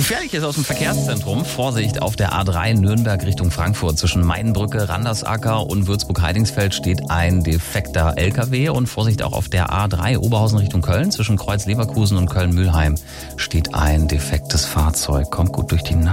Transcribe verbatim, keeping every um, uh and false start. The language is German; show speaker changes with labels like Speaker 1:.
Speaker 1: Gefährliches aus dem Verkehrszentrum. Vorsicht auf der A drei Nürnberg Richtung Frankfurt. Zwischen Mainbrücke, Randersacker und Würzburg-Heidingsfeld steht ein defekter L K W. Und Vorsicht auch auf der A drei Oberhausen Richtung Köln. Zwischen Kreuz Leverkusen und Köln-Mühlheim steht ein defektes Fahrzeug. Kommt gut durch die Nacht.